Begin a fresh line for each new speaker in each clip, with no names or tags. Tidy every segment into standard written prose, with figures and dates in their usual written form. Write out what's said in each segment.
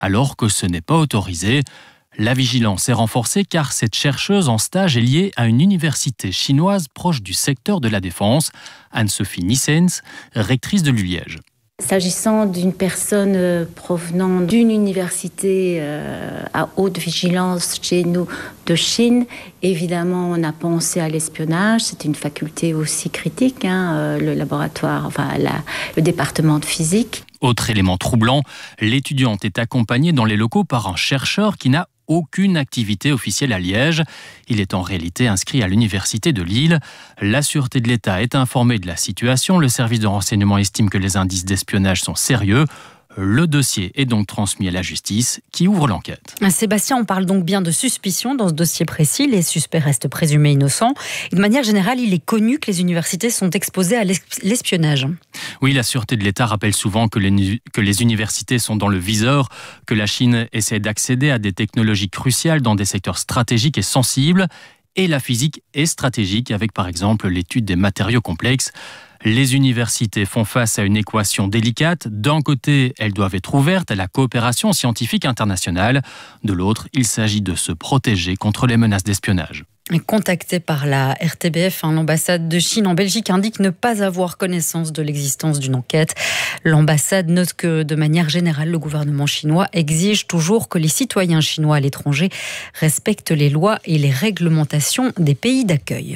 alors que ce n'est pas autorisé. La vigilance est renforcée car cette chercheuse en stage est liée à une université chinoise proche du secteur de la défense, Anne-Sophie Nissens, rectrice de l'ULiège.
S'agissant d'une personne provenant d'une université à haute vigilance chez nous de Chine, évidemment on a pensé à l'espionnage, c'est une faculté aussi critique, le laboratoire, le département de physique.
Autre élément troublant, l'étudiante est accompagnée dans les locaux par un chercheur qui n'a aucune activité officielle à Liège. Il est en réalité inscrit à l'université de Lille. La Sûreté de l'État est informée de la situation. Le service de renseignement estime que les indices d'espionnage sont sérieux. Le dossier est donc transmis à la justice qui ouvre l'enquête.
Sébastien, on parle donc bien de suspicion dans ce dossier précis. Les suspects restent présumés innocents. Et de manière générale, il est connu que les universités sont exposées à l'espionnage.
Oui, la Sûreté de l'État rappelle souvent que les universités sont dans le viseur, que la Chine essaie d'accéder à des technologies cruciales dans des secteurs stratégiques et sensibles. Et la physique est stratégique avec par exemple l'étude des matériaux complexes. Les universités font face à une équation délicate. D'un côté, elles doivent être ouvertes à la coopération scientifique internationale. De l'autre, il s'agit de se protéger contre les menaces d'espionnage.
Contacté par la RTBF, l'ambassade de Chine en Belgique indique ne pas avoir connaissance de l'existence d'une enquête. L'ambassade note que, de manière générale, le gouvernement chinois exige toujours que les citoyens chinois à l'étranger respectent les lois et les réglementations des pays d'accueil.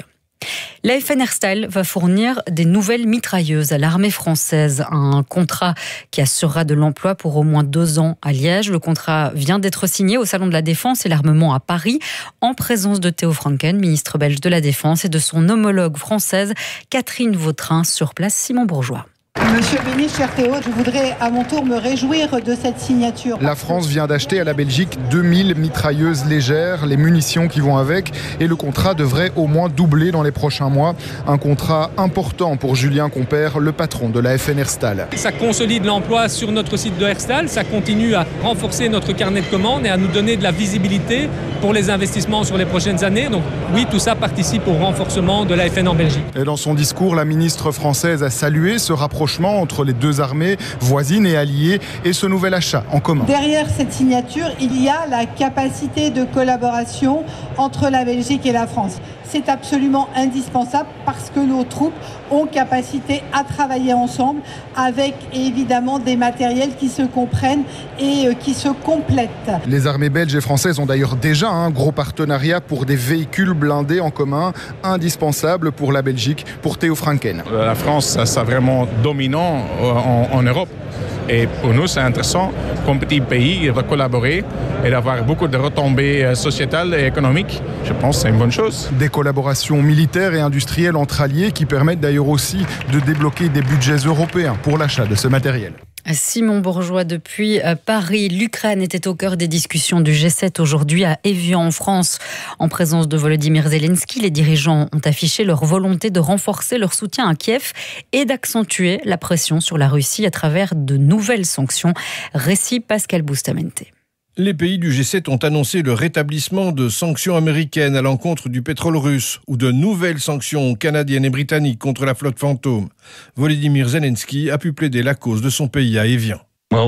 La FN Airstyle va fournir des nouvelles mitrailleuses à l'armée française. Un contrat qui assurera de l'emploi pour au moins 2 ans à Liège. Le contrat vient d'être signé au Salon de la Défense et l'Armement à Paris, en présence de Theo Franken, ministre belge de la Défense, et de son homologue française, Catherine Vautrin, sur place Simon Bourgeois.
Monsieur le ministre, cher Théo, je voudrais à mon tour me réjouir de cette signature.
La France vient d'acheter à la Belgique 2000 mitrailleuses légères, les munitions qui vont avec, et le contrat devrait au moins doubler dans les prochains mois. Un contrat important pour Julien Compère, le patron de la FN Airstyle.
Ça consolide l'emploi sur notre site de Airstyle, ça continue à renforcer notre carnet de commandes et à nous donner de la visibilité pour les investissements sur les prochaines années. Donc oui, tout ça participe au renforcement de la FN en Belgique.
Et dans son discours, la ministre française a salué ce rapprochement entre les deux armées voisines et alliées et ce nouvel achat en commun.
Derrière cette signature, il y a la capacité de collaboration entre la Belgique et la France. C'est absolument indispensable parce que nos troupes ont capacité à travailler ensemble avec évidemment des matériels qui se comprennent et qui se complètent.
Les armées belges et françaises ont d'ailleurs déjà un gros partenariat pour des véhicules blindés en commun, indispensable pour la Belgique, pour Theo Franken.
La France, c'est vraiment dominant en Europe. Et pour nous, c'est intéressant, comme petit pays, de collaborer et d'avoir beaucoup de retombées sociétales et économiques. Je pense que c'est une bonne chose.
Des collaborations militaires et industrielles entre alliés qui permettent d'ailleurs aussi de débloquer des budgets européens pour l'achat de ce matériel.
Simon Bourgeois depuis Paris. L'Ukraine était au cœur des discussions du G7 aujourd'hui à Évian en France. En présence de Volodymyr Zelensky, les dirigeants ont affiché leur volonté de renforcer leur soutien à Kiev et d'accentuer la pression sur la Russie à travers de nouvelles sanctions. Récit Pascal Bustamante.
Les pays du G7 ont annoncé le rétablissement de sanctions américaines à l'encontre du pétrole russe ou de nouvelles sanctions canadiennes et britanniques contre la flotte fantôme. Volodymyr Zelensky a pu plaider la cause de son pays à Évian.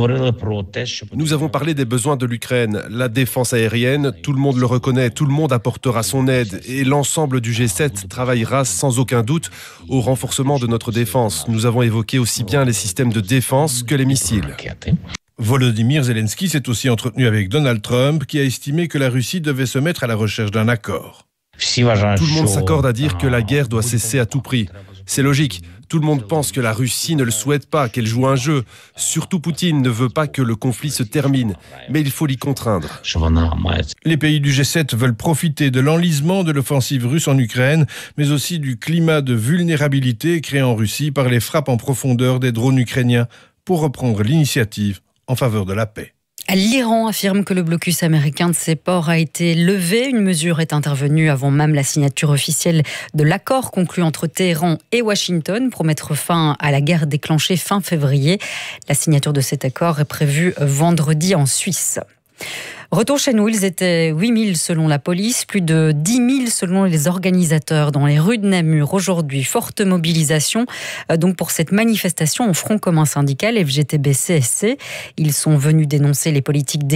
Nous avons parlé des besoins de l'Ukraine, la défense aérienne, tout le monde le reconnaît, tout le monde apportera son aide et l'ensemble du G7 travaillera sans aucun doute au renforcement de notre défense. Nous avons évoqué aussi bien les systèmes de défense que les missiles.
Volodymyr Zelensky s'est aussi entretenu avec Donald Trump qui a estimé que la Russie devait se mettre à la recherche d'un accord.
Tout le monde s'accorde à dire que la guerre doit cesser à tout prix. C'est logique. Tout le monde pense que la Russie ne le souhaite pas, qu'elle joue un jeu. Surtout Poutine ne veut pas que le conflit se termine. Mais il faut l'y contraindre.
Les pays du G7 veulent profiter de l'enlisement de l'offensive russe en Ukraine, mais aussi du climat de vulnérabilité créé en Russie par les frappes en profondeur des drones ukrainiens pour reprendre l'initiative en faveur de la paix.
L'Iran affirme que le blocus américain de ses ports a été levé. Une mesure est intervenue avant même la signature officielle de l'accord conclu entre Téhéran et Washington pour mettre fin à la guerre déclenchée fin février. La signature de cet accord est prévue vendredi en Suisse. Retour chez nous, ils étaient 8 000 selon la police, plus de 10 000 selon les organisateurs dans les rues de Namur. Aujourd'hui, forte mobilisation donc pour cette manifestation au Front commun syndical FGTB-CSC. Ils sont venus dénoncer les politiques